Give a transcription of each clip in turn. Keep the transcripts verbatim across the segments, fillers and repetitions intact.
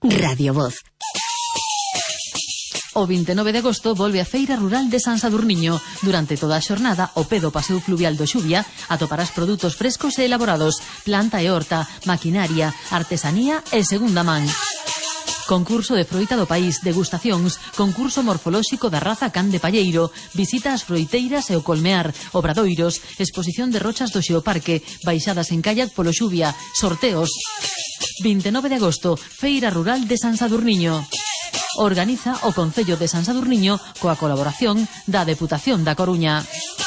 Radio Voz. O vinte e nove de agosto volve a Feira Rural de San Sadurniño. Durante toda a xornada, o pé do paseo fluvial do Xuvia, atoparás produtos frescos e elaborados, planta e horta, maquinaria, artesanía e segunda man. Concurso de froita do país, degustacións, concurso morfolóxico da raza can de palleiro, visita ás froiteiras e o colmear, obradoiros, exposición de rochas do Xeoparque, baixadas en kayak polo Xuvia, sorteos. vinte e nove de agosto, Feira Rural de San Sadurniño. Organiza o Concello de San Sadurniño coa colaboración da Deputación da Coruña.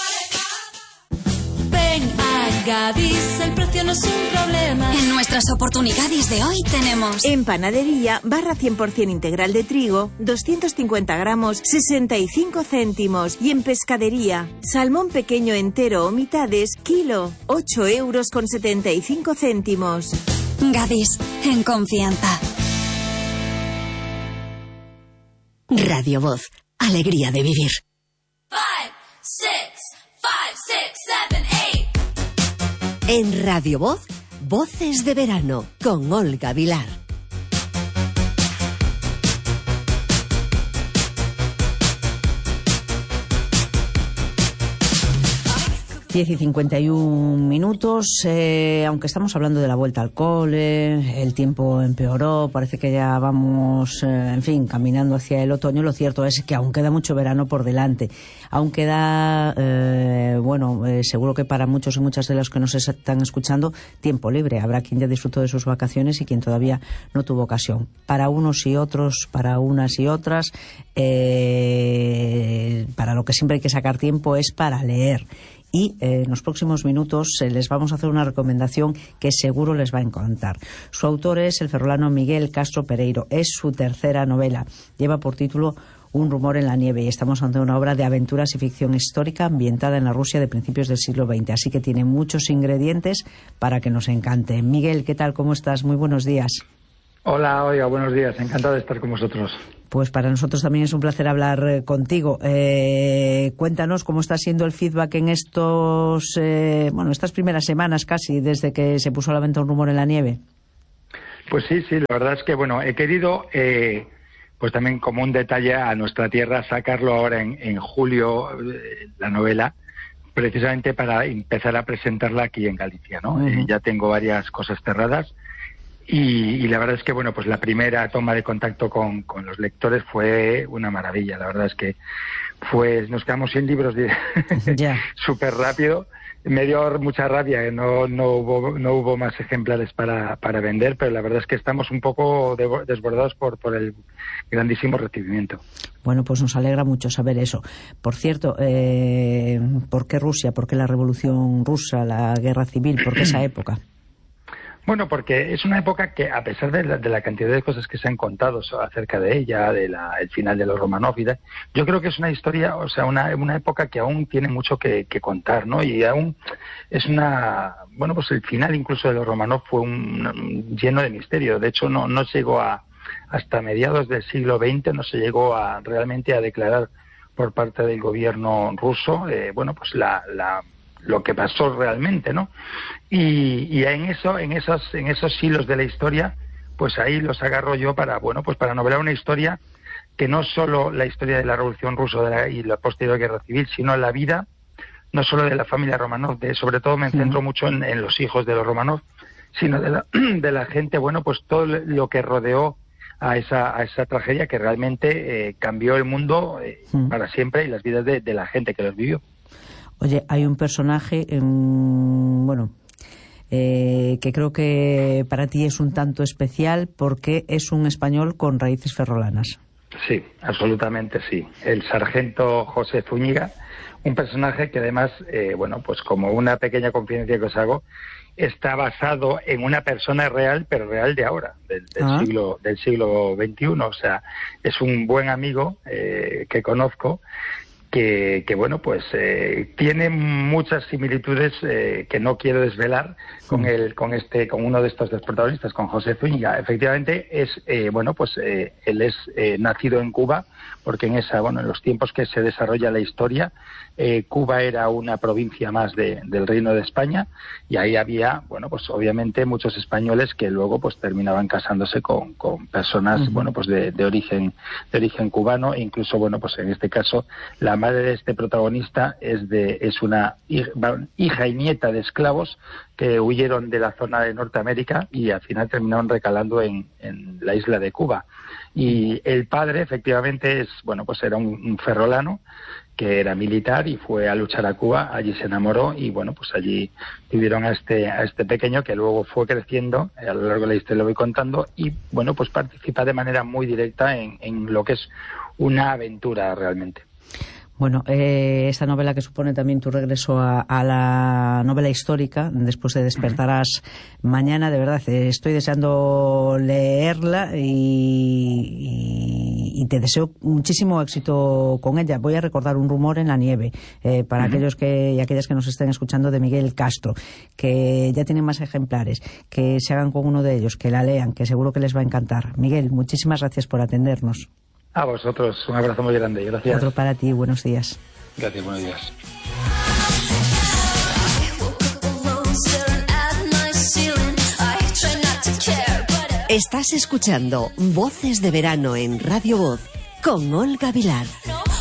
Ven a Gadis, el precio no es un problema. En nuestras oportunidades de hoy tenemos: en panadería, barra cien por ciento integral de trigo, doscientos cincuenta gramos, sesenta y cinco céntimos. Y en pescadería, salmón pequeño entero o mitades, kilo, ocho euros con setenta y cinco céntimos. Gadis, en confianza. Radio Voz, alegría de vivir. Five, six, five, six, seven, eight. En Radio Voz, Voces de Verano, con Olga Vilar. diez y cincuenta y un minutos, eh, aunque estamos hablando de la vuelta al cole, el tiempo empeoró, parece que ya vamos, eh, en fin, caminando hacia el otoño. Lo cierto es que aún queda mucho verano por delante, aún queda, eh, bueno, eh, seguro que para muchos y muchas de los que nos están escuchando, tiempo libre. Habrá quien ya disfrutó de sus vacaciones y quien todavía no tuvo ocasión. Para unos y otros, para unas y otras, eh, para lo que siempre hay que sacar tiempo es para leer. Y eh, en los próximos minutos eh, les vamos a hacer una recomendación que seguro les va a encantar. Su autor es el ferrolano Miguel Castro Pereiro. Es su tercera novela. Lleva por título Un rumor en la nieve y estamos ante una obra de aventuras y ficción histórica ambientada en la Rusia de principios del siglo veinte. Así que tiene muchos ingredientes para que nos encante. Miguel, ¿qué tal? ¿Cómo estás? Muy buenos días. Hola, oiga, buenos días. Encantado de estar con vosotros. Pues para nosotros también es un placer hablar eh, contigo. Eh, cuéntanos cómo está siendo el feedback en estos, eh, bueno, estas primeras semanas casi desde que se puso a la venta Un rumor en la nieve. Pues sí, sí, la verdad es que, bueno, he querido, eh, pues también como un detalle a nuestra tierra, sacarlo ahora en, en julio, eh, la novela, precisamente para empezar a presentarla aquí en Galicia, ¿no? Uh-huh. Eh, ya tengo varias cosas cerradas. Y, y la verdad es que, bueno, pues la primera toma de contacto con, con los lectores fue una maravilla. La verdad es que fue, nos quedamos sin libros yeah. súper rápido. Me dio mucha rabia, no, no, hubo, no hubo más ejemplares para, para vender, pero la verdad es que estamos un poco desbordados por, por el grandísimo recibimiento. Bueno, pues nos alegra mucho saber eso. Por cierto, eh, ¿por qué Rusia? ¿Por qué la Revolución Rusa, la Guerra Civil? ¿Por qué esa época? Bueno, porque es una época que, a pesar de la, de la cantidad de cosas que se han contado acerca de ella, de la, el final de los Romanov y tal, yo creo que es una historia, o sea, una, una época que aún tiene mucho que, que contar, ¿no? Y aún es una, bueno, pues el final incluso de los Romanov fue un, un, lleno de misterio. De hecho, no, no llegó a, hasta mediados del siglo veinte, no se llegó a realmente a declarar por parte del gobierno ruso, eh, bueno, pues la, la lo que pasó realmente, ¿no? Y, y en eso, en esos, en esos hilos de la historia, pues ahí los agarro yo para, bueno, pues para novelar una historia que no solo la historia de la Revolución Rusa de la, y la posterior Guerra Civil, sino la vida, no solo de la familia Romanov, de, sobre todo me centro sí. mucho en, en los hijos de los Romanov, sino de la, de la gente, bueno, pues todo lo que rodeó a esa, a esa tragedia que realmente eh, cambió el mundo eh, sí. para siempre y las vidas de, de la gente que los vivió. Oye, hay un personaje, eh, bueno, eh, que creo que para ti es un tanto especial porque es un español con raíces ferrolanas. Sí, absolutamente sí. El sargento José Zúñiga, un personaje que además, eh, bueno, pues como una pequeña confidencia que os hago, está basado en una persona real, pero real de ahora, del, del ah. siglo del siglo veintiuno. O sea, es un buen amigo eh, que conozco, que, que bueno, pues eh, tiene muchas similitudes eh, que no quiero desvelar con el, con este, con uno de estos dos protagonistas, con José Zúñiga. Efectivamente es, eh, bueno, pues eh, él es eh, nacido en Cuba, porque en esa, bueno, en los tiempos que se desarrolla la historia, eh, Cuba era una provincia más de, del Reino de España, y ahí había, bueno, pues obviamente muchos españoles que luego pues terminaban casándose con, con personas, uh-huh. bueno, pues de, de origen, de origen cubano, e incluso, bueno, pues en este caso la madre de este protagonista es de, es una hija y nieta de esclavos que huyeron de la zona de Norteamérica y al final terminaron recalando en, en la isla de Cuba. Y el padre, efectivamente, es, bueno, pues era un, un ferrolano que era militar y fue a luchar a Cuba. Allí se enamoró y, bueno, pues allí tuvieron a este a este pequeño que luego fue creciendo, a lo largo de la historia lo voy contando, y, bueno, pues participa de manera muy directa en, en lo que es una aventura realmente. Bueno, eh, esta novela que supone también tu regreso a, a la novela histórica, después de Despertarás mañana, de verdad, eh, estoy deseando leerla y, y, y te deseo muchísimo éxito con ella. Voy a recordar Un rumor en la nieve, eh, para uh-huh. aquellos que y aquellas que nos estén escuchando, de Miguel Castro, que ya tienen más ejemplares, que se hagan con uno de ellos, que la lean, que seguro que les va a encantar. Miguel, muchísimas gracias por atendernos. A vosotros, un abrazo muy grande, gracias. Otro para ti, buenos días. Gracias, buenos días. Estás escuchando Voces de Verano en Radio Voz con Olga Vilar.